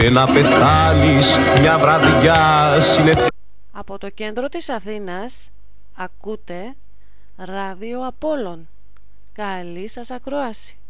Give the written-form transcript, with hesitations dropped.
να πεθάνεις μια βραδιά Από το κέντρο της Αθήνας ακούτε Ράδιο Απόλλων. Καλή σας ακρόαση.